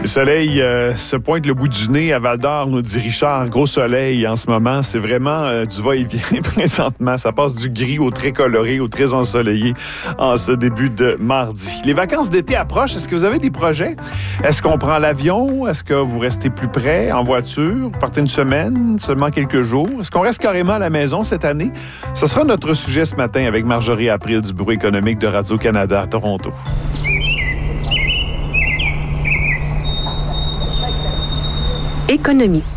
Le soleil se pointe le bout du nez à Val-d'Or, nous dit Richard. Gros soleil en ce moment. C'est vraiment du va-et-vient présentement. Ça passe du gris au très coloré, au très ensoleillé en ce début de mardi. Les vacances d'été approchent. Est-ce que vous avez des projets? Est-ce qu'on prend l'avion? Est-ce que vous restez plus près en voiture? Vous partez une semaine, seulement quelques jours? Est-ce qu'on reste carrément à la maison cette année? Ce sera notre sujet ce matin avec Marjorie April du Bureau économique de Radio-Canada à Toronto. Économie.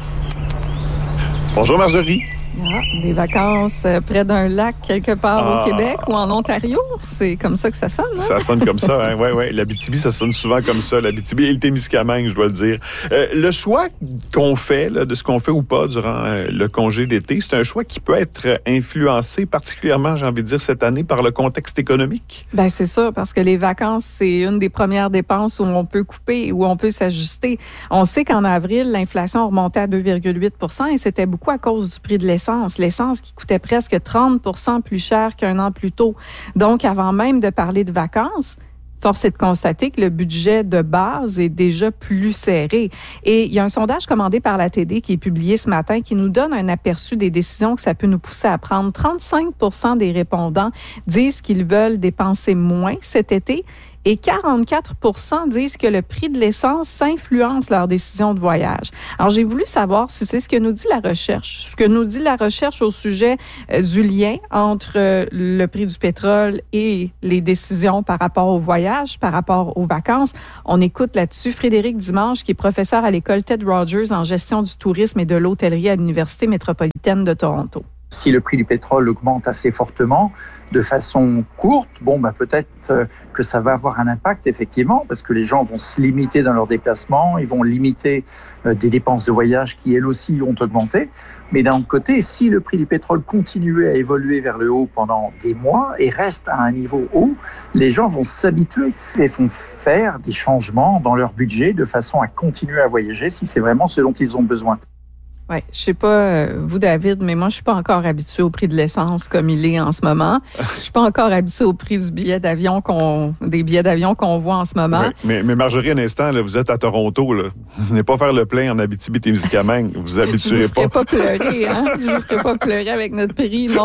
Bonjour Marjorie. Des vacances près d'un lac quelque part au Québec ou en Ontario, c'est comme ça que ça sonne, hein? Ça sonne comme ça, hein? Oui. L'Abitibi, ça sonne souvent comme ça. L'Abitibi et le Témiscamingue, je dois le dire. Le choix qu'on fait, là, de ce qu'on fait ou pas durant le congé d'été, c'est un choix qui peut être influencé particulièrement, j'ai envie de dire, cette année par le contexte économique. Bien, c'est sûr, parce que les vacances, c'est une des premières dépenses où on peut couper, où on peut s'ajuster. On sait qu'en avril, l'inflation remontait à 2,8 % et c'était beaucoup à cause du prix de l'essence. L'essence qui coûtait presque 30 % plus cher qu'un an plus tôt. Donc, avant même de parler de vacances, force est de constater que le budget de base est déjà plus serré. Et il y a un sondage commandé par la TD qui est publié ce matin qui nous donne un aperçu des décisions que ça peut nous pousser à prendre. 35 % des répondants disent qu'ils veulent dépenser moins cet été et 44 % disent que le prix de l'essence influence leur décision de voyage. Alors, j'ai voulu savoir si c'est ce que nous dit la recherche. Ce que nous dit la recherche au sujet du lien entre le prix du pétrole et les décisions par rapport au voyage, par rapport aux vacances. On écoute là-dessus Frédéric Dimanche, qui est professeur à l'école Ted Rogers en gestion du tourisme et de l'hôtellerie à l'Université métropolitaine de Toronto. Si le prix du pétrole augmente assez fortement, de façon courte, peut-être que ça va avoir un impact, effectivement, parce que les gens vont se limiter dans leurs déplacements, ils vont limiter des dépenses de voyage qui, elles aussi, ont augmenté. Mais d'un autre côté, si le prix du pétrole continue à évoluer vers le haut pendant des mois et reste à un niveau haut, les gens vont s'habituer et vont faire des changements dans leur budget de façon à continuer à voyager si c'est vraiment ce dont ils ont besoin. Oui, je sais pas, vous, David, mais moi, je suis pas encore habituée au prix de l'essence comme il est en ce moment. Je suis pas encore habituée au prix des billets d'avion qu'on voit en ce moment. Oui, mais Marjorie, un instant, là, vous êtes à Toronto, là. Vous n'allez pas faire le plein en Abitibi-Témiscamingue. Vous vous habituerez pas. Je ne vous ferai pas pleurer, hein? Je ne vous ferai pas pleurer avec notre prix, non.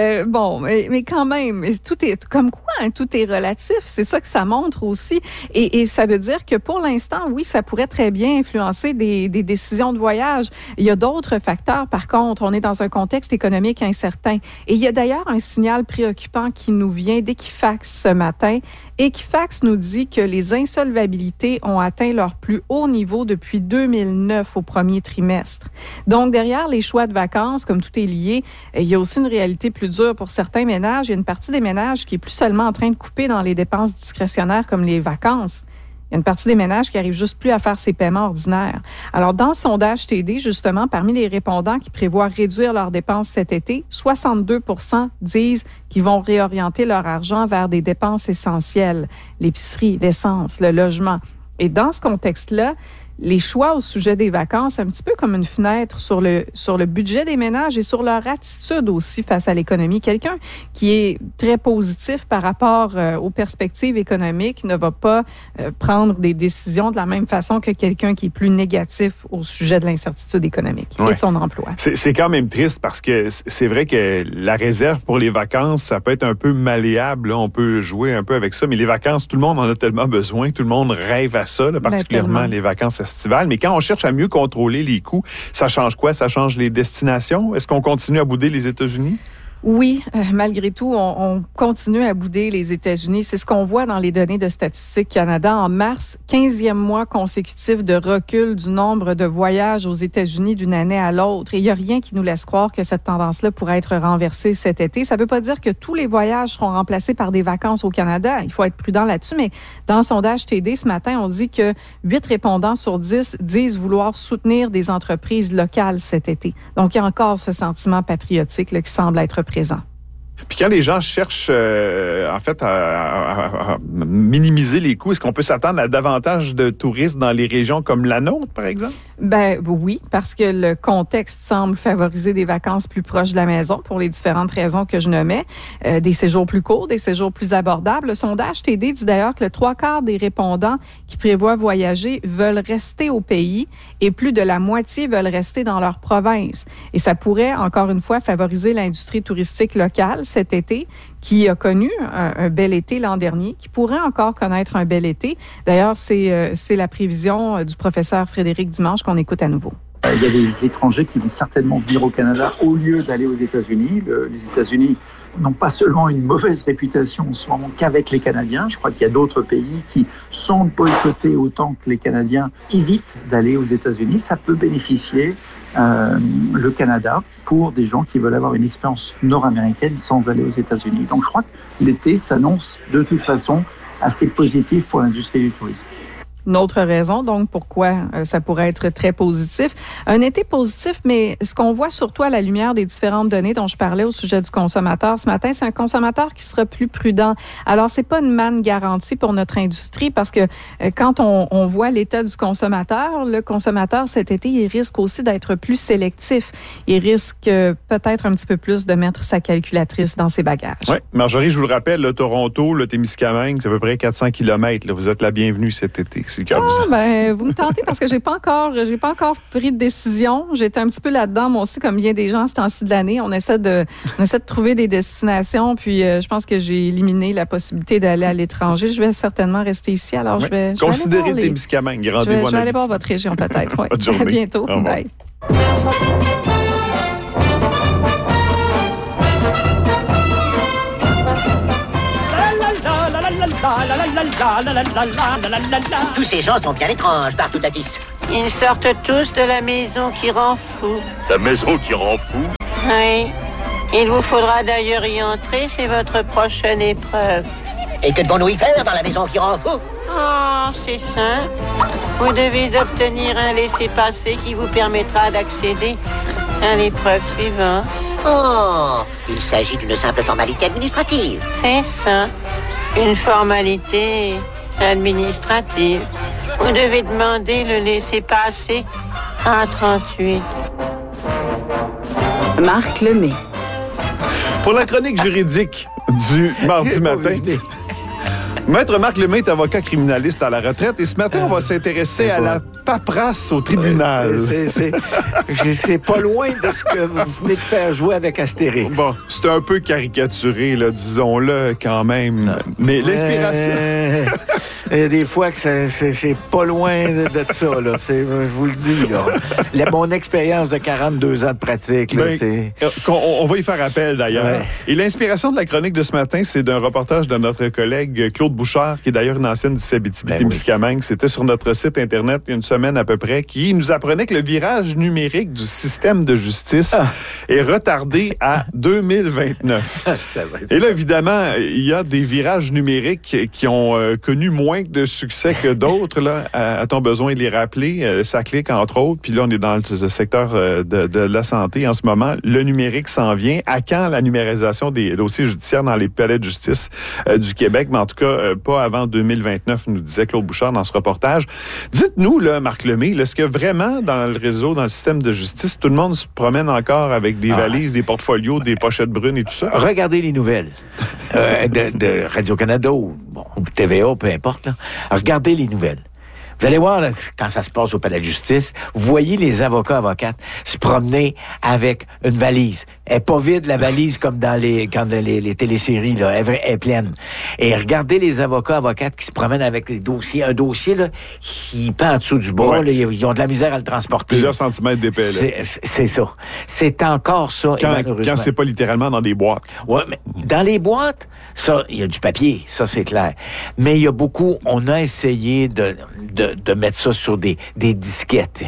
Mais quand même, tout est comme quoi, hein, tout est relatif. C'est ça que ça montre aussi. Et ça veut dire que pour l'instant, oui, ça pourrait très bien influencer des décisions de voyage. Il y a d'autres facteurs, par contre. On est dans un contexte économique incertain. Et il y a d'ailleurs un signal préoccupant qui nous vient d'Equifax ce matin. Equifax nous dit que les insolvabilités ont atteint leur plus haut niveau depuis 2009 au premier trimestre. Donc, derrière les choix de vacances, comme tout est lié, il y a aussi une réalité plus dure pour certains ménages. Il y a une partie des ménages qui est plus seulement en train de couper dans les dépenses discrétionnaires comme les vacances. Il y a une partie des ménages qui n'arrivent juste plus à faire ses paiements ordinaires. Alors, dans le sondage TD, justement, parmi les répondants qui prévoient réduire leurs dépenses cet été, 62 % disent qu'ils vont réorienter leur argent vers des dépenses essentielles, l'épicerie, l'essence, le logement. Et dans ce contexte-là, les choix au sujet des vacances, un petit peu comme une fenêtre sur le budget des ménages et sur leur attitude aussi face à l'économie. Quelqu'un qui est très positif par rapport aux perspectives économiques ne va pas prendre des décisions de la même façon que quelqu'un qui est plus négatif au sujet de l'incertitude économique et de son emploi. C'est quand même triste parce que c'est vrai que la réserve pour les vacances, ça peut être un peu malléable. Là. On peut jouer un peu avec ça, mais les vacances, tout le monde en a tellement besoin. Tout le monde rêve à ça, là, particulièrement les vacances estivales. Mais quand on cherche à mieux contrôler les coûts, ça change quoi? Ça change les destinations? Est-ce qu'on continue à bouder les États-Unis? Oui, malgré tout, on continue à bouder les États-Unis. C'est ce qu'on voit dans les données de Statistique Canada. En mars, 15e mois consécutif de recul du nombre de voyages aux États-Unis d'une année à l'autre. Et il n'y a rien qui nous laisse croire que cette tendance-là pourrait être renversée cet été. Ça ne veut pas dire que tous les voyages seront remplacés par des vacances au Canada. Il faut être prudent là-dessus. Mais dans le sondage TD ce matin, on dit que 8 répondants sur 10 disent vouloir soutenir des entreprises locales cet été. Donc, il y a encore ce sentiment patriotique là, qui semble être présent. Puis quand les gens cherchent, à minimiser les coûts, est-ce qu'on peut s'attendre à davantage de touristes dans les régions comme la nôtre, par exemple? Ben oui, parce que le contexte semble favoriser des vacances plus proches de la maison pour les différentes raisons que je nommais, des séjours plus courts, des séjours plus abordables. Le sondage TD dit d'ailleurs que le 3/4 des répondants qui prévoient voyager veulent rester au pays et plus de la moitié veulent rester dans leur province. Et ça pourrait, encore une fois, favoriser l'industrie touristique locale cet été, qui a connu un bel été l'an dernier, qui pourrait encore connaître un bel été. D'ailleurs, c'est la prévision du professeur Frédéric Dimanche qu'on écoute à nouveau. Il y a des étrangers qui vont certainement venir au Canada au lieu d'aller aux États-Unis. Les États-Unis n'ont pas seulement une mauvaise réputation en ce moment qu'avec les Canadiens. Je crois qu'il y a d'autres pays qui, sans boycotter autant que les Canadiens, évitent d'aller aux États-Unis. Ça peut bénéficier le Canada pour des gens qui veulent avoir une expérience nord-américaine sans aller aux États-Unis. Donc je crois que l'été s'annonce de toute façon assez positif pour l'industrie du tourisme. Une autre raison, donc, pourquoi ça pourrait être très positif. Un été positif, mais ce qu'on voit surtout à la lumière des différentes données dont je parlais au sujet du consommateur ce matin, c'est un consommateur qui sera plus prudent. Alors, c'est pas une manne garantie pour notre industrie parce que quand on voit l'état du consommateur, le consommateur cet été, il risque aussi d'être plus sélectif. Il risque peut-être un petit peu plus de mettre sa calculatrice dans ses bagages. Oui, Marjorie, je vous le rappelle, le Toronto, le Témiscamingue, c'est à peu près 400 km. Là. Vous êtes la bienvenue cet été. Vous me tentez parce que j'ai pas encore pris de décision. J'étais un petit peu là-dedans, moi aussi, comme bien des gens ce temps-ci de l'année. On essaie de trouver des destinations, puis je pense que j'ai éliminé la possibilité d'aller à l'étranger. Je vais certainement rester ici, alors je vais considérer le Témiscamingue. Je vais aller voir votre région peut-être. Ouais. À bientôt. Bye. Tous ces gens sont bien étranges, Bartoutatis. Ils sortent tous de la maison qui rend fou. La maison qui rend fou? Oui. Il vous faudra d'ailleurs y entrer, c'est votre prochaine épreuve. Et que devons-nous y faire dans la maison qui rend fou? Oh, c'est simple. Vous devez obtenir un laissez-passer qui vous permettra d'accéder à l'épreuve suivante. Oh, il s'agit d'une simple formalité administrative. C'est ça. Une formalité administrative. Vous devez demander le laissez-passer à 38. Marc Lemay. Pour la chronique juridique du mardi matin, Maître Marc Lemay est avocat criminaliste à la retraite et ce matin, on va s'intéresser à la paperasse au tribunal. C'est pas loin de ce que vous venez de faire jouer avec Astérix. Bon, c'est un peu caricaturé, là, disons-le quand même. Non. Mais l'inspiration... Il y a des fois que c'est pas loin de ça, là. Je vous le dis, là. Mon expérience de 42 ans de pratique, là, c'est... On va y faire appel, d'ailleurs. Ouais. Et l'inspiration de la chronique de ce matin, c'est d'un reportage de notre collègue Claude Bouchard, qui est d'ailleurs une ancienne du Abitibi-Témiscamingue. Oui. C'était sur notre site Internet il y a une semaine à peu près, qui nous apprenait que le virage numérique du système de justice est retardé à 2029. Et là, évidemment, il y a des virages numériques qui ont connu moins de succès que d'autres. Là, a-t-on besoin de les rappeler? Ça clique, entre autres. Puis là, on est dans le secteur de la santé en ce moment. Le numérique s'en vient. À quand la numérisation des dossiers judiciaires dans les palais de justice du Québec? Mais en tout cas, pas avant 2029, nous disait Claude Bouchard dans ce reportage. Dites-nous, là, Marc Lemay, est-ce que vraiment, dans le réseau, dans le système de justice, tout le monde se promène encore avec des valises, des portfolios, des pochettes brunes et tout ça? Regardez les nouvelles de Radio-Canada ou TVA, peu importe. Là. Regardez les nouvelles. Vous allez voir, là, quand ça se passe au palais de justice, vous voyez les avocates se promener avec une valise. Elle n'est pas vide, la valise, comme dans les téléséries, là. Elle est pleine. Et regardez les avocates qui se promènent avec des dossiers. Un dossier, là, qui pend en dessous du bras, là, ils ont de la misère à le transporter. Plusieurs centimètres d'épais, là. C'est ça. C'est encore ça. Quand c'est pas littéralement dans des boîtes. Oui, mais dans les boîtes, ça, il y a du papier, ça, c'est clair. Mais il y a beaucoup, on a essayé de mettre ça sur des disquettes,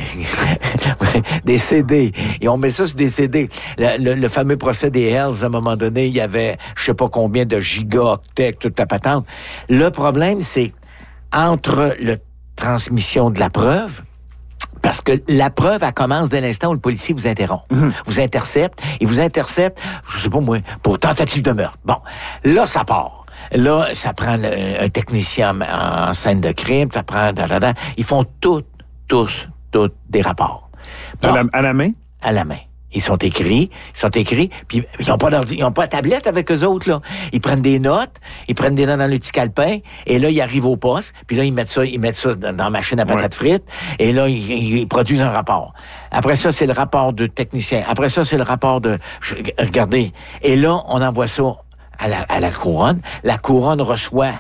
des CD. Et on met ça sur des CD. Le fameux procès des Hells, à un moment donné, il y avait je sais pas combien de gigaoctets, toute la patente. Le problème, c'est entre la transmission de la preuve, parce que la preuve, elle commence dès l'instant où le policier vous interrompt. Vous intercepte, je sais pas moi, pour tentative de meurtre. Bon, là, ça part. Là, ça prend un technicien en scène de crime, ça prend... Ils font tous des rapports. À la main? À la main. Ils sont écrits, puis ils n'ont pas d'ordi, ils n'ont pas de tablette avec eux autres, là. Ils prennent des notes dans le petit calepin, et là, ils arrivent au poste, puis là, ils mettent ça dans la machine à patates frites, et là, ils produisent un rapport. Après ça, c'est le rapport de technicien. Après ça, c'est le rapport de... Regardez. Et là, on envoie ça à la couronne. La couronne reçoit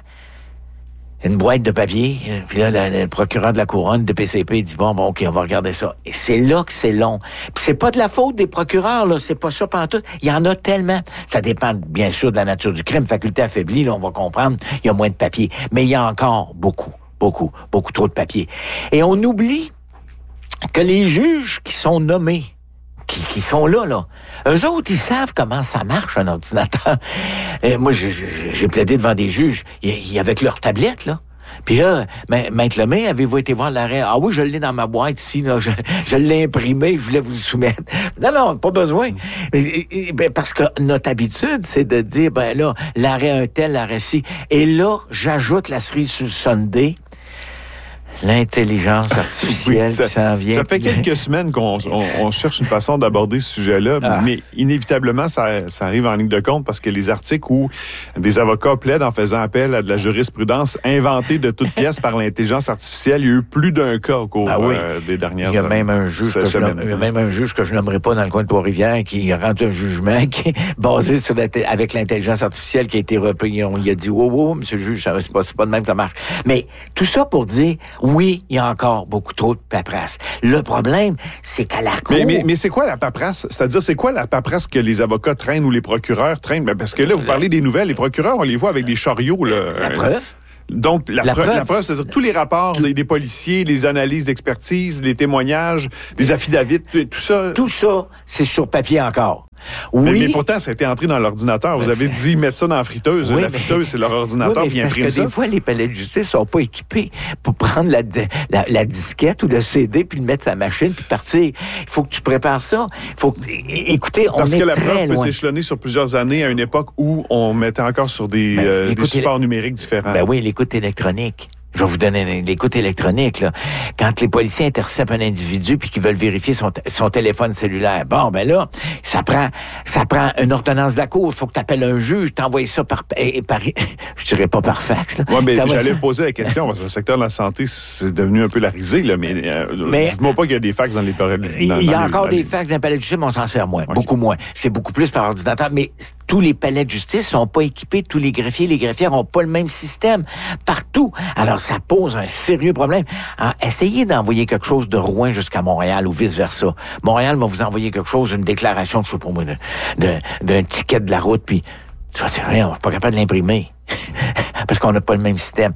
une boîte de papier, puis là, le procureur de la couronne de PCP dit bon, OK, on va regarder ça. Et c'est là que c'est long. Puis c'est pas de la faute des procureurs, là, c'est pas ça pantoute. Il y en a tellement. Ça dépend, bien sûr, de la nature du crime. Faculté affaiblie, là, on va comprendre, il y a moins de papier. Mais il y a encore beaucoup trop de papier. Et on oublie que les juges qui sont nommés, qui sont là. Eux autres, ils savent comment ça marche, un ordinateur. Moi, j'ai plaidé devant des juges, avec leur tablette, là. Puis là, Maître Lemay, avez-vous été voir l'arrêt? Ah oui, je l'ai dans ma boîte ici, là. Je l'ai imprimé, je voulais vous le soumettre. Non, pas besoin. Parce que notre habitude, c'est de dire, ben là, l'arrêt un tel, l'arrêt ci. Et là, j'ajoute la cerise sur le sundae. L'intelligence artificielle qui s'en vient. Ça fait quelques semaines qu'on cherche une façon d'aborder ce sujet-là, mais inévitablement, ça arrive en ligne de compte parce que les articles où des avocats plaident en faisant appel à de la jurisprudence inventée de toutes pièces par l'intelligence artificielle, il y a eu plus d'un cas au cours des dernières années. Il y a même un juge que je nommerai pas dans le coin de Trois-Rivières qui a rendu un jugement qui est basé sur avec l'intelligence artificielle qui a été repris. Il a dit wow, monsieur le juge, c'est pas de même que ça marche. Mais tout ça pour dire oui, il y a encore beaucoup trop de paperasse. Le problème, c'est qu'à la cour... Mais c'est quoi la paperasse? C'est-à-dire, c'est quoi la paperasse que les avocats traînent ou les procureurs traînent? Parce que là, vous parlez des nouvelles. Les procureurs, on les voit avec des chariots. Là. La preuve? Donc, la preuve, c'est-à-dire tous les rapports des policiers, les analyses d'expertise, les témoignages, les affidavits, tout ça. Tout ça, c'est sur papier encore. Oui. Mais pourtant, ça a été entré dans l'ordinateur. Vous avez dit mettre ça dans la friteuse. Oui, la friteuse, c'est leur ordinateur qui imprime ça. Des fois, les palais de justice sont pas équipés pour prendre la disquette ou le CD puis le mettre à la machine puis partir. Il faut que tu prépares ça. Écoutez, on est très loin. Parce que la preuve peut s'échelonner sur plusieurs années à une époque où on mettait encore sur des supports numériques différents. Ben oui, l'écoute électronique. Je vais vous donner l'écoute électronique, là. Quand les policiers interceptent un individu puis qu'ils veulent vérifier son téléphone cellulaire, bon, ben là, ça prend une ordonnance de la cour. Il faut que tu appelles un juge, t'envoies ça par je dirais pas par fax, là. Oui, mais j'allais vous poser la question, parce que le secteur de la santé, c'est devenu un peu la risée, là, mais dites-moi pas qu'il y a des fax dans les palais de justice. Il y a encore des fax dans les palais de justice, mais on s'en sert moins, beaucoup moins. C'est beaucoup plus par ordinateur, mais tous les palais de justice sont pas équipés, tous les greffiers, les greffières ont pas le même système partout. Alors, ça pose un sérieux problème. Alors, essayez d'envoyer quelque chose de Rouen jusqu'à Montréal ou vice-versa. Montréal va vous envoyer quelque chose, une déclaration, je sais pas moi, d'un ticket de la route, puis tu vas dire, on n'est pas capable de l'imprimer. Parce qu'on n'a pas le même système.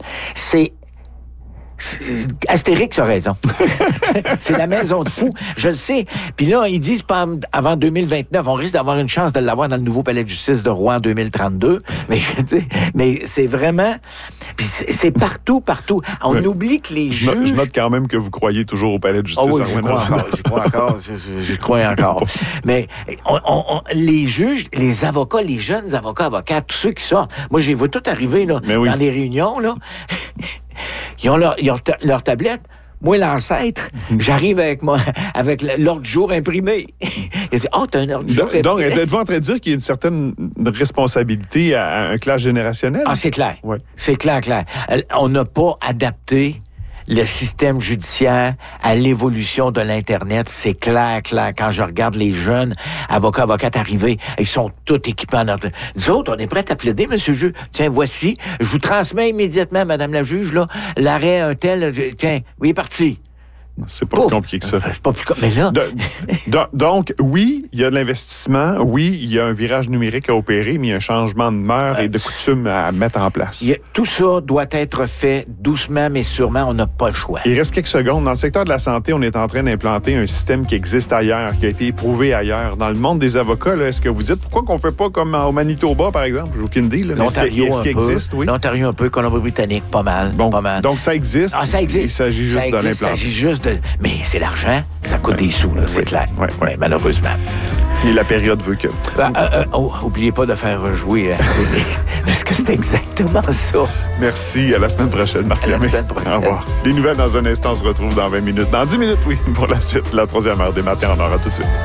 Astérix a raison. C'est la maison de fous. Je le sais. Puis là, ils disent pas avant 2029. On risque d'avoir une chance de l'avoir dans le nouveau palais de justice de Rouen en 2032. Mais c'est vraiment... Puis c'est partout. On oublie que les juges... Je note quand même que vous croyez toujours au palais de justice. Oh oui, j'y crois encore. Mais les juges, les avocats, les jeunes avocats, tous ceux qui sortent... Moi, je les vois tous arriver là, dans les réunions, là. Ils ont leur tablette. Moi, l'ancêtre, j'arrive avec l'ordre du jour imprimé. Il dit, t'as un ordre du jour imprimé. Donc, êtes-vous en train de dire qu'il y a une certaine responsabilité à un clash générationnel? Ah, c'est clair. Ouais. C'est clair. On n'a pas adapté le système judiciaire à l'évolution de l'Internet. C'est clair. Quand je regarde les jeunes avocates arriver, ils sont tous équipés en ordre. Nous autres, on est prêts à plaider, monsieur le juge. Tiens, voici, je vous transmets immédiatement, madame la juge, là, l'arrêt un tel, tiens, oui, il est parti. C'est pas plus compliqué que ça. C'est pas plus compliqué. Mais là... Donc, oui, il y a de l'investissement. Oui, il y a un virage numérique à opérer, mais il y a un changement de mœurs et de coutumes à mettre en place. Tout ça doit être fait doucement, mais sûrement, on n'a pas le choix. Il reste quelques secondes. Dans le secteur de la santé, on est en train d'implanter un système qui existe ailleurs, qui a été éprouvé ailleurs. Dans le monde des avocats, là, est-ce que vous dites, pourquoi qu'on fait pas comme au Manitoba, par exemple? J'ai aucune idée. L'Ontario, est-ce qu'il existe? Oui. L'Ontario un peu, Colombie-Britannique, pas mal. Donc, ça existe. Ah, ça existe. Il s'agit juste de l'implanter. Mais c'est l'argent, ça coûte des sous, là, c'est clair. Ouais. Mais malheureusement. Et la période veut que. Oubliez pas de faire rejouer la télé, parce que c'est exactement ça. Merci. À la semaine prochaine, Marc Lemay. Au revoir. Les nouvelles dans un instant se retrouvent dans 20 minutes. Dans 10 minutes, oui, pour la suite. La troisième heure des matins, on aura tout de suite.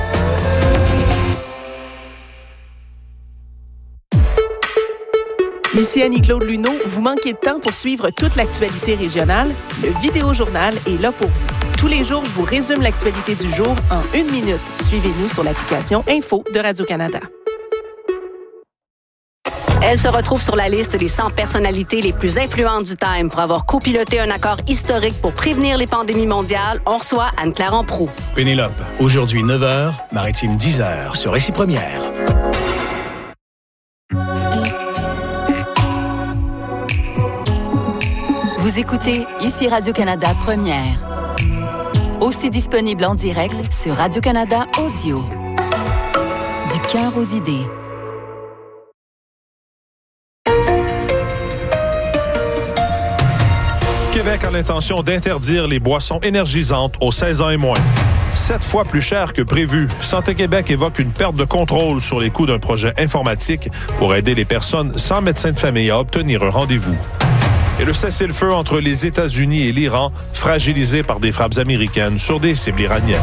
Ici Annie-Claude Luneau. Vous manquez de temps pour suivre toute l'actualité régionale? Le Vidéojournal est là pour vous. Tous les jours, je vous résume l'actualité du jour en 1 minute. Suivez-nous sur l'application Info de Radio-Canada. Elle se retrouve sur la liste des 100 personnalités les plus influentes du Time pour avoir copiloté un accord historique pour prévenir les pandémies mondiales. On reçoit Anne-Claire Amproux. Pénélope, aujourd'hui 9h, Maritime 10h sur Récit Première. Vous écoutez ici Radio-Canada Première. Aussi disponible en direct sur Radio-Canada Audio. Du cœur aux idées. Québec a l'intention d'interdire les boissons énergisantes aux 16 ans et moins. 7 fois plus cher que prévu. Santé Québec évoque une perte de contrôle sur les coûts d'un projet informatique pour aider les personnes sans médecin de famille à obtenir un rendez-vous. Et le cessez-le-feu entre les États-Unis et l'Iran, fragilisé par des frappes américaines sur des cibles iraniennes.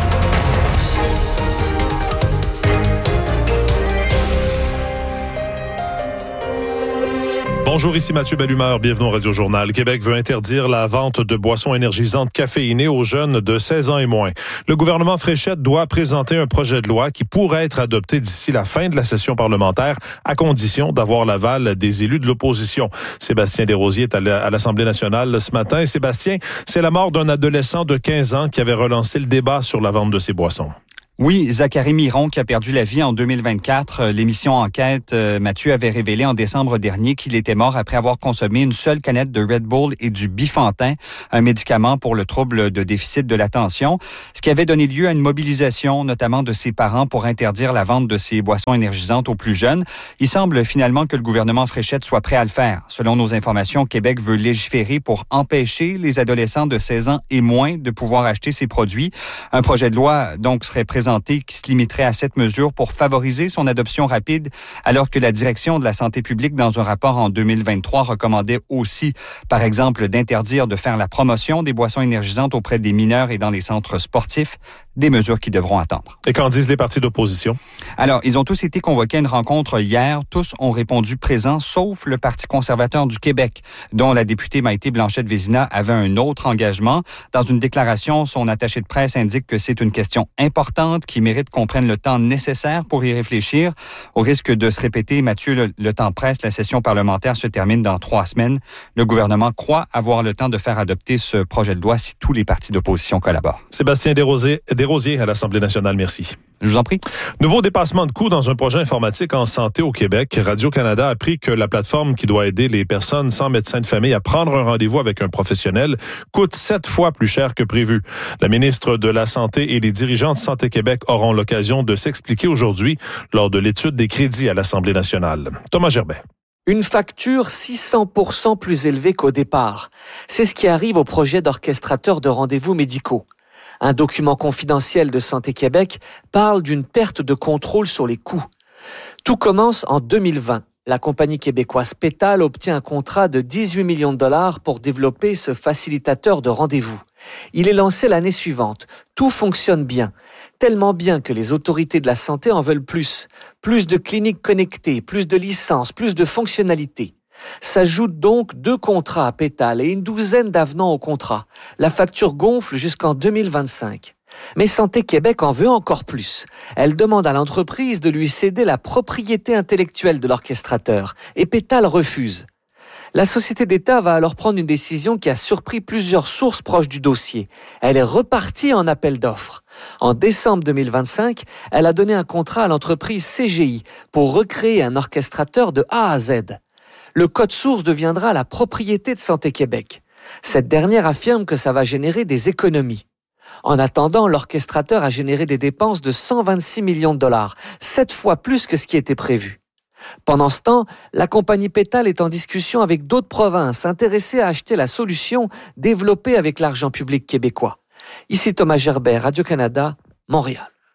Bonjour, ici Mathieu Bellumeur, bienvenue au Radio-Journal. Québec veut interdire la vente de boissons énergisantes caféinées aux jeunes de 16 ans et moins. Le gouvernement Fréchette doit présenter un projet de loi qui pourrait être adopté d'ici la fin de la session parlementaire, à condition d'avoir l'aval des élus de l'opposition. Sébastien Desrosiers est à l'Assemblée nationale ce matin. Et Sébastien, c'est la mort d'un adolescent de 15 ans qui avait relancé le débat sur la vente de ces boissons. Oui, Zachary Miron qui a perdu la vie en 2024. L'émission Enquête, Mathieu, avait révélé en décembre dernier qu'il était mort après avoir consommé une seule canette de Red Bull et du Bifantin, un médicament pour le trouble de déficit de l'attention, ce qui avait donné lieu à une mobilisation, notamment de ses parents, pour interdire la vente de ces boissons énergisantes aux plus jeunes. Il semble finalement que le gouvernement Fréchette soit prêt à le faire. Selon nos informations, Québec veut légiférer pour empêcher les adolescents de 16 ans et moins de pouvoir acheter ces produits. Un projet de loi, donc, serait présenté qui se limiterait à cette mesure pour favoriser son adoption rapide, alors que la direction de la santé publique, dans un rapport en 2023, recommandait aussi, par exemple, d'interdire de faire la promotion des boissons énergisantes auprès des mineurs et dans les centres sportifs, des mesures qui devront attendre. Et qu'en disent les partis d'opposition? Alors, ils ont tous été convoqués à une rencontre hier. Tous ont répondu présents, sauf le Parti conservateur du Québec, dont la députée Maïté Blanchette-Vézina avait un autre engagement. Dans une déclaration, son attaché de presse indique que c'est une question importante qui mérite qu'on prenne le temps nécessaire pour y réfléchir. Au risque de se répéter, Mathieu, le temps presse. La session parlementaire se termine dans 3 semaines. Le gouvernement croit avoir le temps de faire adopter ce projet de loi si tous les partis d'opposition collaborent. Sébastien Desrosiers à l'Assemblée nationale, merci. Je vous en prie. Nouveau dépassement de coûts dans un projet informatique en santé au Québec. Radio-Canada a appris que la plateforme qui doit aider les personnes sans médecin de famille à prendre un rendez-vous avec un professionnel coûte 7 fois plus cher que prévu. La ministre de la Santé et les dirigeants de Santé Québec auront l'occasion de s'expliquer aujourd'hui lors de l'étude des crédits à l'Assemblée nationale. Thomas Gerbet. Une facture 600% plus élevée qu'au départ. C'est ce qui arrive au projet d'orchestrateur de rendez-vous médicaux. Un document confidentiel de Santé Québec parle d'une perte de contrôle sur les coûts. Tout commence en 2020. La compagnie québécoise Pétal obtient un contrat de 18 millions de dollars pour développer ce facilitateur de rendez-vous. Il est lancé l'année suivante. Tout fonctionne bien. Tellement bien que les autorités de la santé en veulent plus. Plus de cliniques connectées, plus de licences, plus de fonctionnalités. S'ajoutent donc 2 contrats à Pétal et une douzaine d'avenants au contrat. La facture gonfle jusqu'en 2025. Mais Santé Québec en veut encore plus. Elle demande à l'entreprise de lui céder la propriété intellectuelle de l'orchestrateur et Pétal refuse. La société d'État va alors prendre une décision qui a surpris plusieurs sources proches du dossier. Elle est repartie en appel d'offres. En décembre 2025, elle a donné un contrat à l'entreprise CGI pour recréer un orchestrateur de A à Z. Le code source deviendra la propriété de Santé Québec. Cette dernière affirme que ça va générer des économies. En attendant, l'orchestrateur a généré des dépenses de 126 millions de dollars, 7 fois plus que ce qui était prévu. Pendant ce temps, la compagnie Pétal est en discussion avec d'autres provinces intéressées à acheter la solution développée avec l'argent public québécois. Ici Thomas Gerbet, Radio-Canada, Montréal.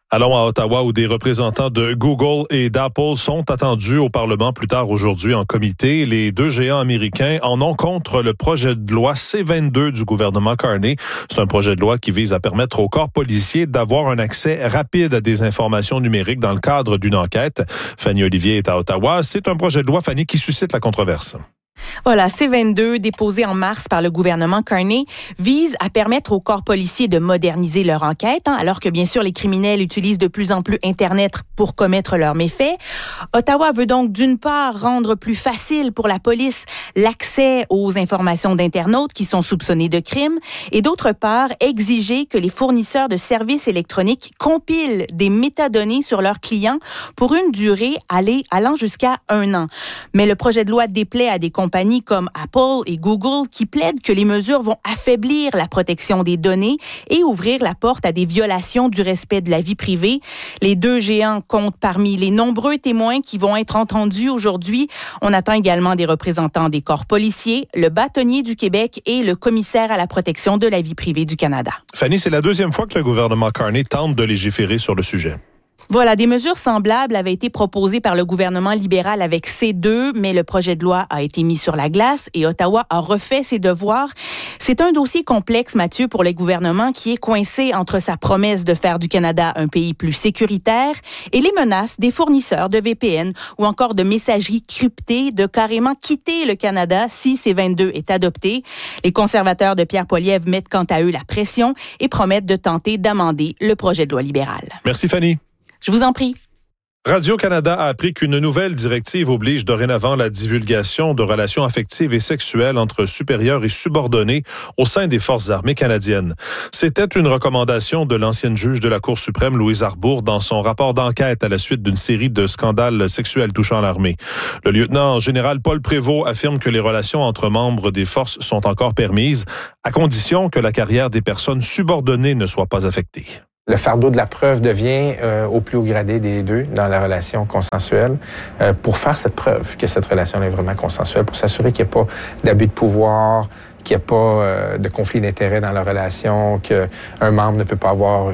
Allons à Ottawa où des représentants de Google et d'Apple sont attendus au Parlement plus tard aujourd'hui en comité. Les deux géants américains en ont contre le projet de loi C-22 du gouvernement Carney. C'est un projet de loi qui vise à permettre aux corps policiers d'avoir un accès rapide à des informations numériques dans le cadre d'une enquête. Fanny Olivier est à Ottawa. C'est un projet de loi, Fanny, qui suscite la controverse. Voilà, C-22, déposé en mars par le gouvernement Carney, vise à permettre aux corps policiers de moderniser leur enquête, alors que bien sûr les criminels utilisent de plus en plus Internet pour commettre leurs méfaits. Ottawa veut donc d'une part rendre plus facile pour la police l'accès aux informations d'internautes qui sont soupçonnés de crimes et d'autre part exiger que les fournisseurs de services électroniques compilent des métadonnées sur leurs clients pour une durée allant jusqu'à 1 an. Mais le projet de loi déplaît à des compagnies comme Apple et Google qui plaident que les mesures vont affaiblir la protection des données et ouvrir la porte à des violations du respect de la vie privée. Les deux géants comptent parmi les nombreux témoins qui vont être entendus aujourd'hui. On attend également des représentants des corps policiers, le bâtonnier du Québec et le commissaire à la protection de la vie privée du Canada. Fanny, c'est la deuxième fois que le gouvernement Carney tente de légiférer sur le sujet. Voilà, des mesures semblables avaient été proposées par le gouvernement libéral avec C2, mais le projet de loi a été mis sur la glace et Ottawa a refait ses devoirs. C'est un dossier complexe, Mathieu, pour le gouvernement qui est coincé entre sa promesse de faire du Canada un pays plus sécuritaire et les menaces des fournisseurs de VPN ou encore de messagerie cryptée de carrément quitter le Canada si C-22 est adopté. Les conservateurs de Pierre Poilievre mettent quant à eux la pression et promettent de tenter d'amender le projet de loi libéral. Merci, Fanny. Je vous en prie. Radio-Canada a appris qu'une nouvelle directive oblige dorénavant la divulgation de relations affectives et sexuelles entre supérieurs et subordonnés au sein des Forces armées canadiennes. C'était une recommandation de l'ancienne juge de la Cour suprême, Louise Arbour, dans son rapport d'enquête à la suite d'une série de scandales sexuels touchant l'armée. Le lieutenant-général Paul Prévost affirme que les relations entre membres des forces sont encore permises, à condition que la carrière des personnes subordonnées ne soit pas affectée. Le fardeau de la preuve devient au plus haut gradé des deux dans la relation consensuelle pour faire cette preuve que cette relation est vraiment consensuelle, pour s'assurer qu'il n'y a pas d'abus de pouvoir, qu'il n'y a pas de conflit d'intérêts dans la relation, qu'un membre ne peut pas avoir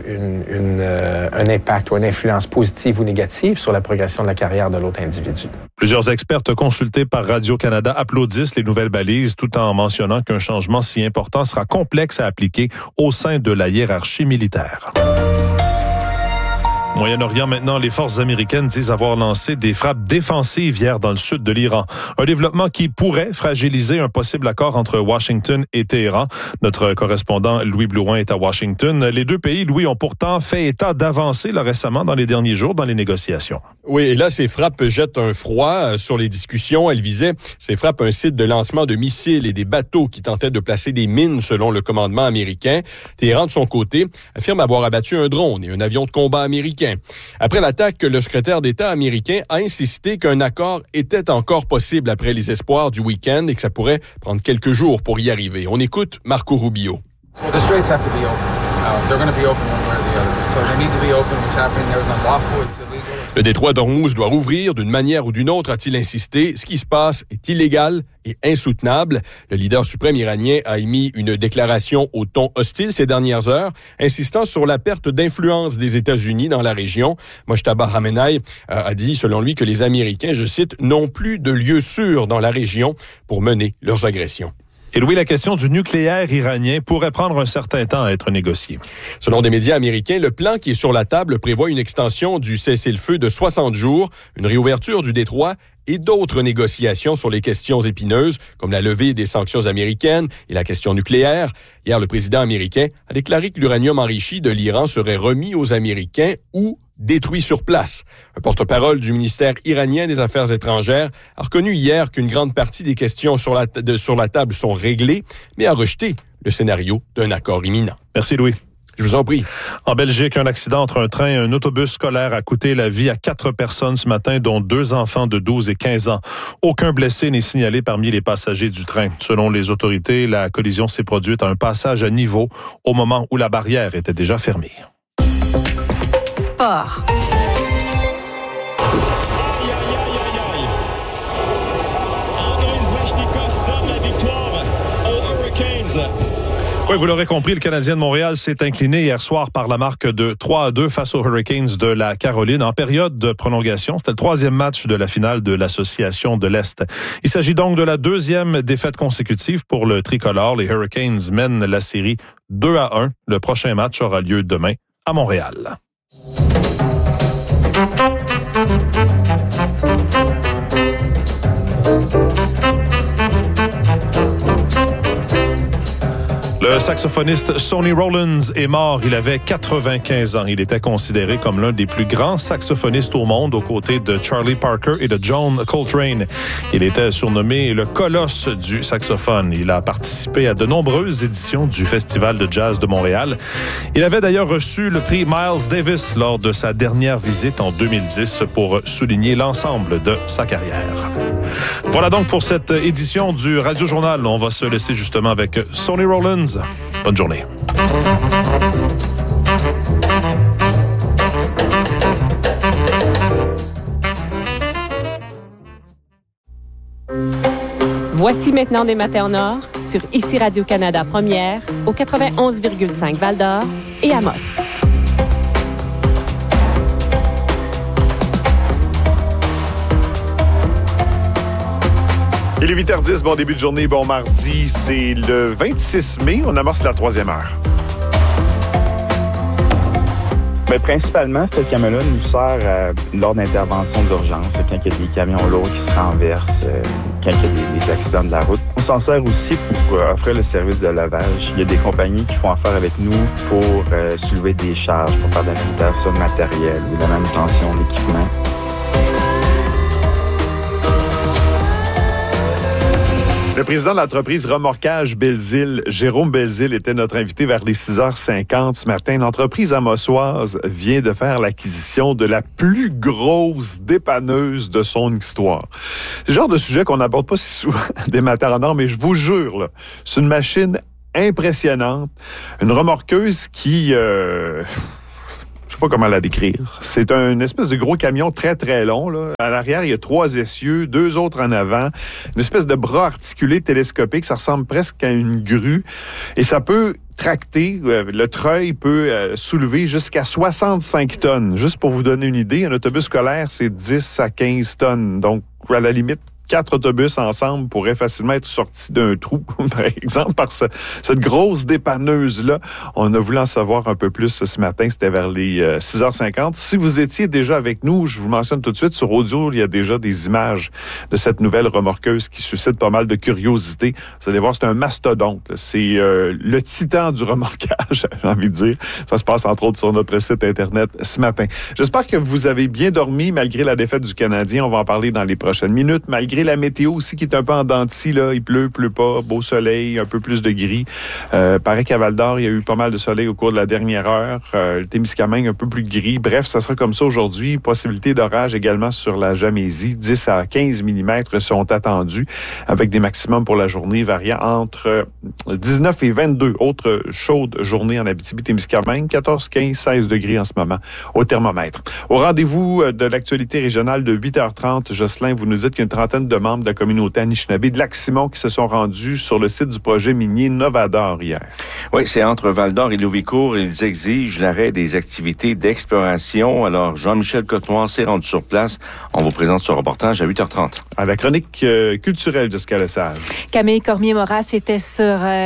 un impact ou une influence positive ou négative sur la progression de la carrière de l'autre individu. Plusieurs expertes consultés par Radio-Canada applaudissent les nouvelles balises tout en mentionnant qu'un changement si important sera complexe à appliquer au sein de la hiérarchie militaire. Moyen-Orient, maintenant, les forces américaines disent avoir lancé des frappes défensives hier dans le sud de l'Iran. Un développement qui pourrait fragiliser un possible accord entre Washington et Téhéran. Notre correspondant Louis Blouin est à Washington. Les deux pays, Louis, ont pourtant fait état d'avancées récemment dans les derniers jours dans les négociations. Oui, et là, ces frappes jettent un froid sur les discussions. Elles visaient, ces frappes, un site de lancement de missiles et des bateaux qui tentaient de placer des mines selon le commandement américain. Téhéran, de son côté, affirme avoir abattu un drone et un avion de combat américain. Après l'attaque, le secrétaire d'État américain a insisté qu'un accord était encore possible après les espoirs du week-end et que ça pourrait prendre quelques jours pour y arriver. On écoute Marco Rubio. The straits have to be open. They're going to be open one way or the other. So they need to be open. What's happening there is unlawful. It's illegal. Le détroit d'Ormuz doit rouvrir d'une manière ou d'une autre, a-t-il insisté. Ce qui se passe est illégal et insoutenable. Le leader suprême iranien a émis une déclaration au ton hostile ces dernières heures, insistant sur la perte d'influence des États-Unis dans la région. Mojtaba Khamenei a dit, selon lui, que les Américains, je cite, n'ont plus de lieu sûr dans la région pour mener leurs agressions. Et Louis, la question du nucléaire iranien pourrait prendre un certain temps à être négociée. Selon des médias américains, le plan qui est sur la table prévoit une extension du cessez-le-feu de 60 jours, une réouverture du détroit et d'autres négociations sur les questions épineuses, comme la levée des sanctions américaines et la question nucléaire. Hier, le président américain a déclaré que l'uranium enrichi de l'Iran serait remis aux Américains ou détruit sur place. Un porte-parole du ministère iranien des Affaires étrangères a reconnu hier qu'une grande partie des questions sur la table sont réglées, mais a rejeté le scénario d'un accord imminent. Merci Louis. Je vous en prie. En Belgique, un accident entre un train et un autobus scolaire a coûté la vie à 4 personnes ce matin, dont 2 enfants de 12 et 15 ans. Aucun blessé n'est signalé parmi les passagers du train. Selon les autorités, la collision s'est produite à un passage à niveau au moment où la barrière était déjà fermée. Sport. Oui, vous l'aurez compris, le Canadien de Montréal s'est incliné hier soir par la marque de 3-2 face aux Hurricanes de la Caroline en période de prolongation. C'était le 3e match de la finale de l'Association de l'Est. Il s'agit donc de la 2e défaite consécutive pour le tricolore. Les Hurricanes mènent la série 2-1. Le prochain match aura lieu demain à Montréal. Le saxophoniste Sonny Rollins est mort. Il avait 95 ans. Il était considéré comme l'un des plus grands saxophonistes au monde aux côtés de Charlie Parker et de John Coltrane. Il était surnommé le colosse du saxophone. Il a participé à de nombreuses éditions du Festival de jazz de Montréal. Il avait d'ailleurs reçu le prix Miles Davis lors de sa dernière visite en 2010 pour souligner l'ensemble de sa carrière. Voilà donc pour cette édition du Radio Journal. On va se laisser justement avec Sonny Rollins. Bonne journée. Voici maintenant des matins en or sur ICI Radio-Canada Première au 91,5 Val-d'Or et Amos. Il est 8h10, bon début de journée, bon mardi, c'est le 26 mai, on amorce la 3e heure. Bien, principalement, ce camion-là nous sert lors d'interventions d'urgence, quand il y a des camions lourds qui se renversent, quand il y a des accidents de la route. On s'en sert aussi pour offrir le service de lavage. Il y a des compagnies qui font affaire avec nous pour soulever des charges, pour faire de la manutention de matériel, de la manutention d'équipement. Le président de l'entreprise Remorquage Belzile, Jérôme Belzile, était notre invité vers les 6h50 ce matin. L'entreprise amossoise vient de faire l'acquisition de la plus grosse dépanneuse de son histoire. C'est le genre de sujet qu'on n'aborde pas si souvent des matins en or, mais je vous jure, là, c'est une machine impressionnante. Une remorqueuse qui... je sais pas comment la décrire. C'est une espèce de gros camion très, très long, là. À l'arrière, il y a 3 essieux, 2 autres en avant. Une espèce de bras articulé télescopique. Ça ressemble presque à une grue. Et ça peut tracter. Le treuil peut soulever jusqu'à 65 tonnes. Juste pour vous donner une idée, un autobus scolaire, c'est 10 à 15 tonnes. Donc, à la limite, 4 autobus ensemble pourraient facilement être sortis d'un trou, par exemple, par cette grosse dépanneuse-là. On a voulu en savoir un peu plus ce matin. C'était vers les 6h50. Si vous étiez déjà avec nous, je vous mentionne tout de suite, sur audio, il y a déjà des images de cette nouvelle remorqueuse qui suscite pas mal de curiosité. Vous allez voir, c'est un mastodonte. C'est le titan du remorquage, j'ai envie de dire. Ça se passe, entre autres, sur notre site Internet ce matin. J'espère que vous avez bien dormi malgré la défaite du Canadien. On va en parler dans les prochaines minutes. Malgré la météo aussi qui est un peu en dents de scie, là. Il pleut pas, beau soleil, un peu plus de gris. Paraît qu'à Val-d'Or, il y a eu pas mal de soleil au cours de la dernière heure. Le Témiscamingue, un peu plus gris. Bref, ça sera comme ça aujourd'hui. Possibilité d'orage également sur la Jamésie. 10 à 15 mm sont attendus, avec des maximums pour la journée variant entre 19 et 22. Autre chaude journée en Abitibi-Témiscamingue. 14, 15, 16 degrés en ce moment au thermomètre. Au rendez-vous de l'actualité régionale de 8h30, Jocelyn, vous nous dites qu'il y a une trentaine de membres de la communauté Anishinaabe de Lac-Simon qui se sont rendus sur le site du projet minier Novador hier. Oui, c'est entre Val-d'Or et Louvicourt. Ils exigent l'arrêt des activités d'exploration. Alors, Jean-Michel Cotenoir s'est rendu sur place. On vous présente ce reportage à 8h30. À la chronique culturelle de Jessica Lesage. Camille Cormier-Moras était sur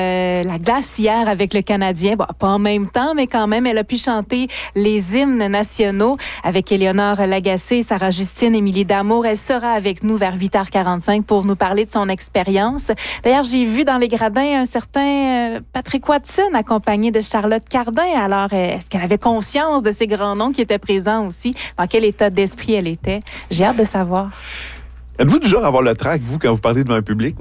la glace hier avec le Canadien. Bon, pas en même temps, mais quand même, elle a pu chanter les hymnes nationaux avec Éléonore Lagacé, Sarah Justine, Émilie Damour. Elle sera avec nous vers 8h45 pour nous parler de son expérience. D'ailleurs, j'ai vu dans les gradins un certain Patrick Watson accompagné de Charlotte Cardin. Alors, est-ce qu'elle avait conscience de ces grands noms qui étaient présents aussi? Dans quel état d'esprit elle était? J'ai hâte de savoir. Êtes-vous du genre à avoir le trac, vous, quand vous parlez devant un public?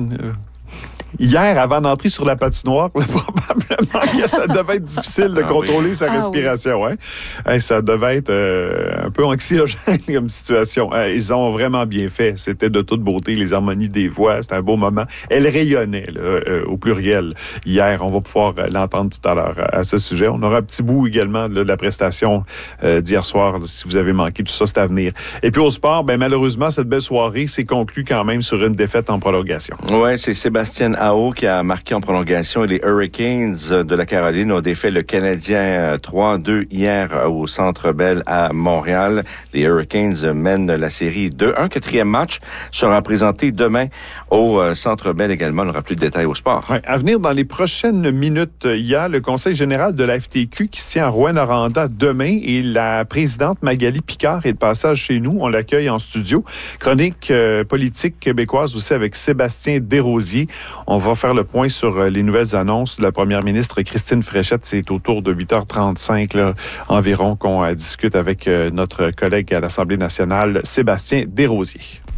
Hier, avant d'entrer sur la patinoire, probablement, ça devait être difficile de contrôler sa respiration. Oui. Hein? Ça devait être un peu anxiogène comme situation. Ils ont vraiment bien fait. C'était de toute beauté, les harmonies des voix. C'était un beau moment. Elle rayonnait, là, au pluriel, hier. On va pouvoir l'entendre tout à l'heure à ce sujet. On aura un petit bout également de la prestation d'hier soir. Là, si vous avez manqué, tout ça, c'est à venir. Et puis au sport, malheureusement, cette belle soirée s'est conclue quand même sur une défaite en prolongation. Oui, c'est Sébastien Aho qui a marqué en prolongation et les Hurricanes de la Caroline ont défait le Canadien 3-2 hier au Centre Bell à Montréal. Les Hurricanes mènent la série 2-1. Quatrième match sera présenté demain au Centre Bell également. On n'aura plus de détails au sport. Ouais, à venir dans les prochaines minutes, il y a le Conseil général de la FTQ qui se tient à Rouyn-Noranda demain et la présidente Magali Picard est de passage chez nous. On l'accueille en studio. Chronique politique québécoise aussi avec Sébastien Desrosiers. On va faire le point sur les nouvelles annonces de la première ministre Christine Fréchette. C'est autour de 8h35 là, environ qu'on discute avec notre collègue à l'Assemblée nationale, Sébastien Desrosiers.